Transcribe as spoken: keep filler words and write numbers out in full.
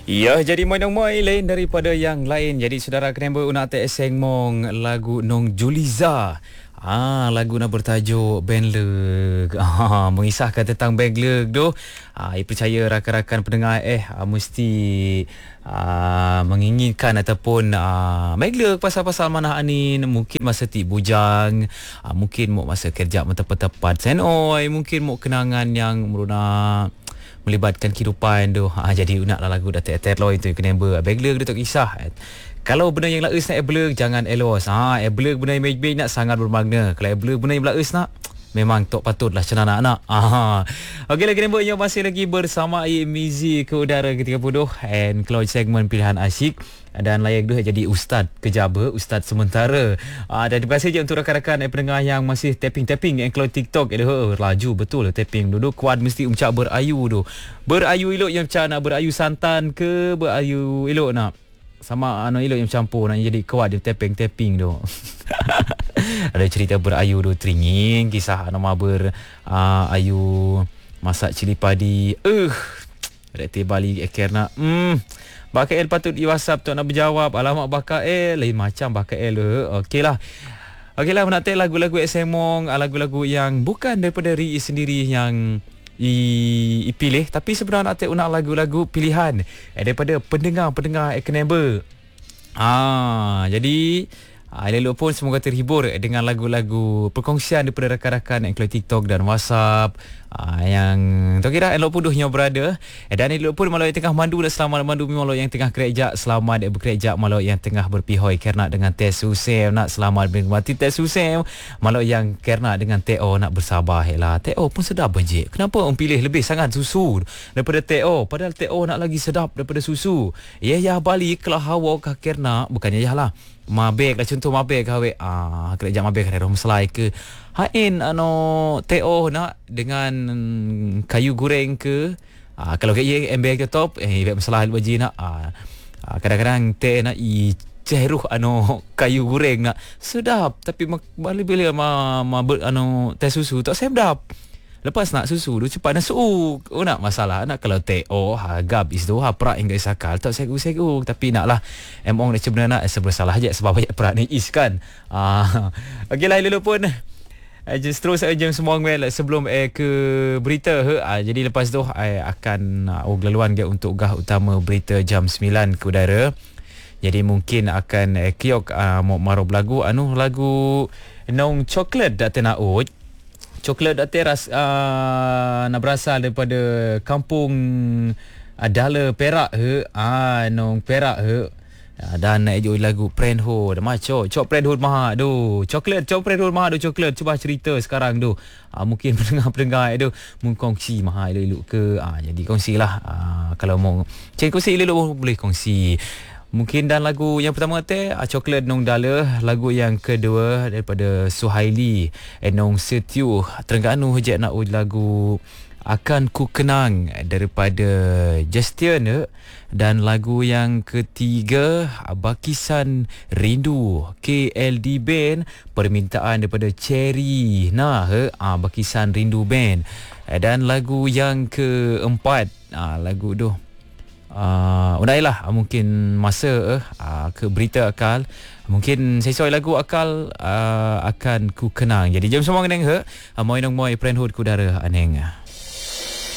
Ya, jadi mainang mai lain daripada yang lain. Jadi saudara kenapa nak te seng mong lagu Nong Juliza. Ah, lagu nak bertajuk Ben Leg. Ah, mengisahkan tentang Ben Leg tu. Ah, I percaya rakan-rakan pendengar eh ah, mesti ah, menginginkan ataupun ah, Ben Leg pasal-pasal mana anin, mungkin masa ti bujang, ah, mungkin mau masa kerja tepat-tepat senoi, mungkin mau kenangan yang meruna melibatkan kehidupan tu. Ha, jadi naklah lagu dah ter-ter lo itu kena ber begler dia tak kisah. Kalau benda yang laus nak ebler jangan elos. Ha, ebler benda yang baik-baik nak sangat bermakna. Kalau ebler benda yang laus nak memang tok patutlah cina anak-anak. Ha. Okeylah kena ber yang masih lagi bersama I Mizi ke udara ke tiga puluh and close segmen pilihan asyik. Dan layak dia jadi ustaz kejaba, ustaz sementara. Uh, dan terima kasih je untuk rakan-rakan eh, pendengar yang masih tapping-tapping yang keluar TikTok. Eh, uh, laju betul tapping duduk kuat mesti ucap berayu tu. Berayu elok yang macam nak berayu santan ke berayu elok nak. Sama anu elok yang campur nak jadi kuat dia tapping-tapping tu. Ada cerita berayu tu teringin kisah nama ber uh, ayu masak cili padi. Eh, uh, rekti balik akhir nak. Hmm. Bakal El patut di WhatsApp tu nak berjawab. Alamak Bakal El lain macam Bakal El. Okeylah. Okeylah nak tengok lagu-lagu Semong, lagu-lagu yang bukan daripada Ri sendiri yang i, i pilih, tapi sebenarnya nak tengok nak lagu-lagu pilihan eh, daripada pendengar-pendengar Ekenable. Ah, jadi ah, elok pun semoga terhibur dengan lagu-lagu perkongsian daripada rakan-rakan yang keluar TikTok dan WhatsApp. Ah, yang tak kira elok pun duhnya berada eh, dan elok pun malau yang tengah mandu dan selamat mandu malau yang tengah kerja selamat bekerja malau yang tengah berpihoi kerana dengan tes susem nak selamat menikmati tes susem malau yang kerana dengan Teo nak bersabar lah. Teo pun sedap je. Kenapa orang pilih lebih sangat susu daripada Teo padahal Teo nak lagi sedap daripada susu. Ya ya balik kalau hawa kah kerana bukannya ya lah mabek lah contoh mabek kawe ah kerja mabek ada masalah ke hain ano Teo nak dengan kayu goreng ke ah, kalau kayak embek ke top eh masalah baji nak ah, ah, kadang-kadang teh nak i ceruh ano kayu goreng nak sedap tapi balik bila ma, ma ber, ano teh susu tak sedap. Lepas nak susu tu cepat nak suuk. Oh nak masalah nak kalau teh oh ha gab is tu ha prak hingga isakal tak segu-segu tapi naklah emong nak sebenarnya nak sebersalah aja sebab banyak prak ni is kan. Ah okeylah dulu pun just terus jam semua well sebelum eh ke berita he. Ah, jadi lepas tu eh, akan uh, laluan dia untuk gah utama berita jam sembilan ke udara. Jadi mungkin akan eh, kiok uh, mau marob lagu anu lagu Nong Coklat dat naut. Coklat dat teras uh, nak berasal daripada kampung uh, Dala Perak he. Ah Nong Perak he. Dan nak ejok lagu Friendhood macam cok Friendhood maha tu coklat cok Friendhood maha tu coklat cuba cerita sekarang tu ah, mungkin pendengar-pendengar tu mengkongsi maha elok ke ah, jadi kongsilah ah, kalau mau cek kongsi elok boleh kongsi mungkin. Dan lagu yang pertama teh ah, Coklat Nong Dala, lagu yang kedua daripada Suhaili Nong Setiu Terengganu hejak nak lagu Akan Ku Kenang daripada Justin. Dan lagu yang ketiga Bakisan Rindu K L D Band, permintaan daripada Cherry nah he, ah, Bakisan Rindu Band. Dan lagu yang keempat ah, lagu tu uh, undailah mungkin masa uh, ke berita akal mungkin sesuai lagu akal uh, Akan Ku Kenang. Jadi jam semua kenang he, moi nong moi Friendhood ku dara aneng.